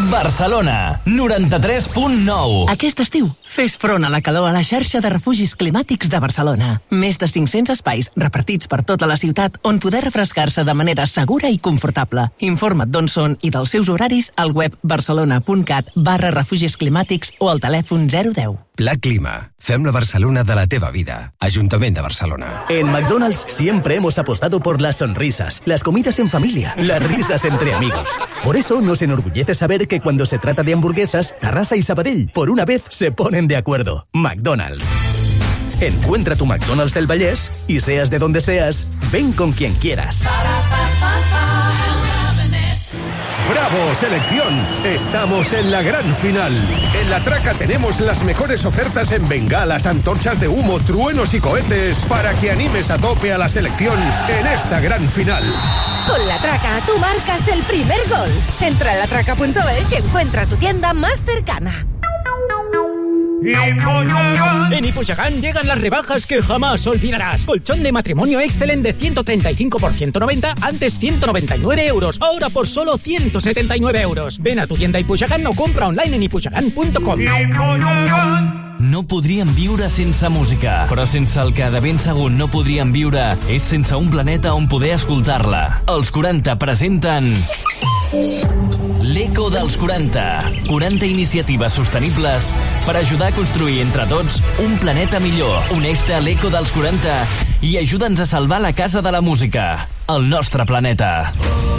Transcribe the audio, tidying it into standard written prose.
Barcelona, 93.9. Aquest estiu, fes front a la calor a la xarxa de refugis climàtics de Barcelona. Més de 500 espais repartits per tota la ciutat on poder refrescar-se de manera segura i confortable. Informa't d'on són i dels seus horaris al web barcelona.cat/refugis climàtics o al telèfon 010. Pla Clima. Fem la Barcelona de la teva vida. Ajuntament de Barcelona. En McDonald's siempre hemos apostado por las sonrisas, las comidas en familia, las risas entre amigos. Por eso nos enorgullece saber que cuando se trata de hamburguesas, Tarrasa y Sabadell, por una vez, se ponen de acuerdo. McDonald's. Encuentra tu McDonald's del Vallès y seas de donde seas, ven con quien quieras. ¡Bravo, selección! Estamos en la gran final. En La Traca tenemos las mejores ofertas en bengalas, antorchas de humo, truenos y cohetes para que animes a tope a la selección en esta gran final. Con La Traca, tú marcas el primer gol. Entra a latraca.es y encuentra tu tienda más cercana. En Ipuchacán llegan las rebajas que jamás olvidarás. Colchón de matrimonio excelente de 135 por 190, antes 199 euros, ahora por solo 179 euros. Ven a tu tienda Ipuchacán o compra online en ipuchacán.com. No podríem viure sense música, però sense el que de ben segur no podríem viure és sense un planeta on poder escoltar-la. Els 40 presenten l'Eco dels 40. 40 iniciatives sostenibles per ajudar a construir entre tots un planeta millor. Uneix-te a l'Eco dels 40 i ajuda'ns a salvar la casa de la música, el nostre planeta.